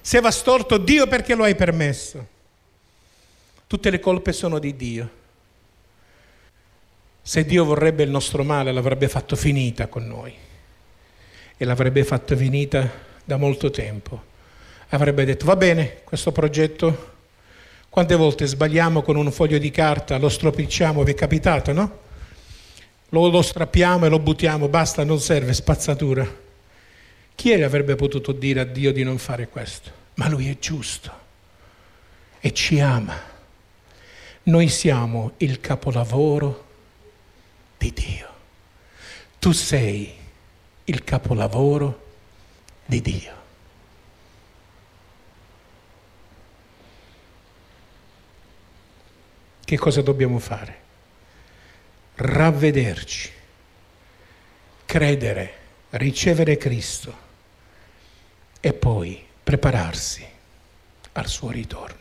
Se va storto, Dio perché lo hai permesso? Tutte le colpe sono di Dio. Se Dio vorrebbe il nostro male, l'avrebbe fatto finita con noi. E l'avrebbe fatto finita da molto tempo. Avrebbe detto, va bene, questo progetto, quante volte sbagliamo con un foglio di carta, lo stropicciamo, vi è capitato, no? Lo strappiamo e lo buttiamo, basta, non serve, spazzatura. Chi avrebbe potuto dire a Dio di non fare questo? Ma Lui è giusto e ci ama. Noi siamo il capolavoro di Dio. Tu sei il capolavoro di Dio. Che cosa dobbiamo fare? Ravvederci, credere, ricevere Cristo e poi prepararsi al suo ritorno.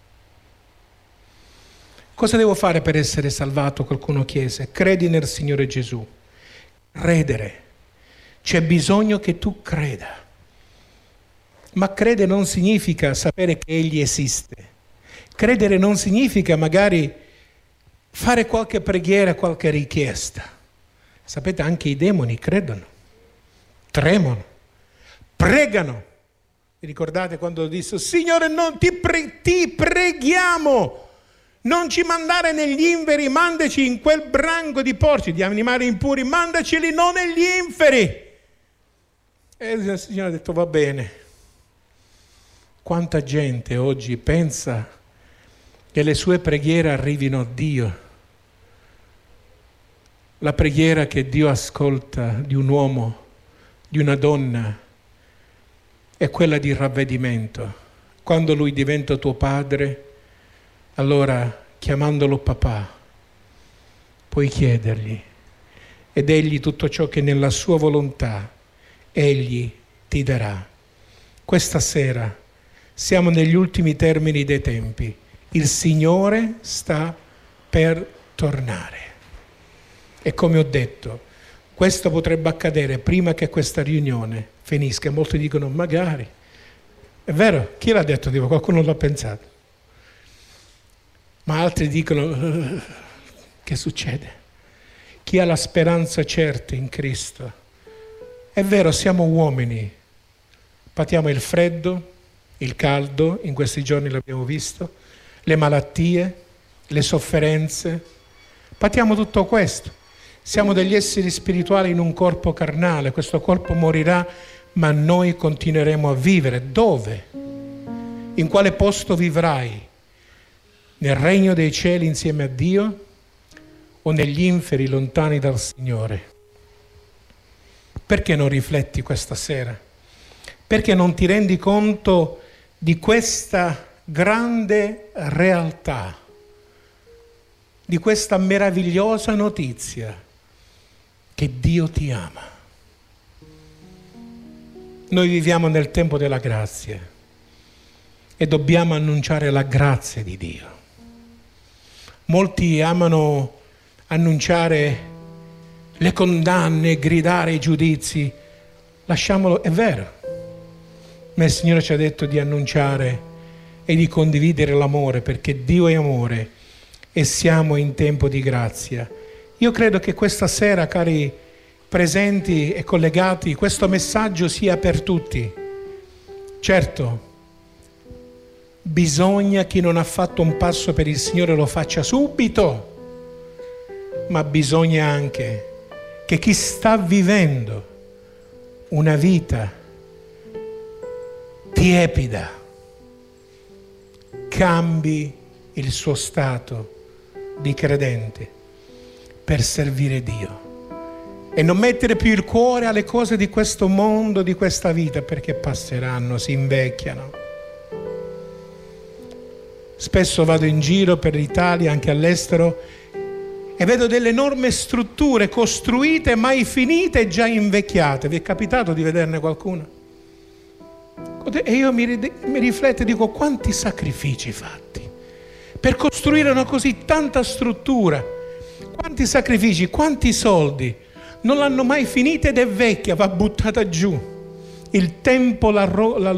Cosa devo fare per essere salvato? Qualcuno chiese. Credi nel Signore Gesù. Credere. C'è bisogno che tu creda. Ma credere non significa sapere che Egli esiste. Credere non significa magari fare qualche preghiera, qualche richiesta. Sapete, anche i demoni credono, tremano, pregano. Vi ricordate quando disse, Signore, ti preghiamo, non ci mandare negli inferi, mandaci in quel branco di porci, di animali impuri, mandaceli non negli inferi. E il Signore ha detto, va bene. Quanta gente oggi pensa che le sue preghiere arrivino a Dio. La preghiera che Dio ascolta di un uomo, di una donna, è quella di ravvedimento. Quando Lui diventa tuo padre, allora chiamandolo papà, puoi chiedergli ed Egli tutto ciò che nella sua volontà Egli ti darà. Questa sera siamo negli ultimi termini dei tempi. Il Signore sta per tornare. E come ho detto, questo potrebbe accadere prima che questa riunione finisca. Molti dicono, magari. È vero? Chi l'ha detto? Qualcuno l'ha pensato. Ma altri dicono, che succede? Chi ha la speranza certa in Cristo. È vero, siamo uomini. Patiamo il freddo, il caldo, in questi giorni l'abbiamo visto, le malattie, le sofferenze. Patiamo tutto questo. Siamo degli esseri spirituali in un corpo carnale, questo corpo morirà, ma noi continueremo a vivere. Dove? In quale posto vivrai? Nel regno dei cieli insieme a Dio o negli inferi lontani dal Signore? Perché non rifletti questa sera? Perché non ti rendi conto di questa grande realtà, di questa meravigliosa notizia? Che Dio ti ama. Noi viviamo nel tempo della grazia e dobbiamo annunciare la grazia di Dio. Molti amano annunciare le condanne, gridare i giudizi. Lasciamolo, è vero. Ma il Signore ci ha detto di annunciare e di condividere l'amore, perché Dio è amore e siamo in tempo di grazia. Io credo che questa sera, cari presenti e collegati, questo messaggio sia per tutti. Certo, bisogna chi non ha fatto un passo per il Signore lo faccia subito, ma bisogna anche che chi sta vivendo una vita tiepida cambi il suo stato di credente per servire Dio e non mettere più il cuore alle cose di questo mondo, di questa vita, perché passeranno, si invecchiano. Spesso vado in giro per l'Italia, anche all'estero, e vedo delle enormi strutture costruite, mai finite e già invecchiate. Vi è capitato di vederne qualcuna? E io mi rifletto e dico, quanti sacrifici fatti per costruire una così tanta struttura. Quanti sacrifici, quanti soldi, non l'hanno mai finita ed è vecchia, va buttata giù. Il tempo l'ha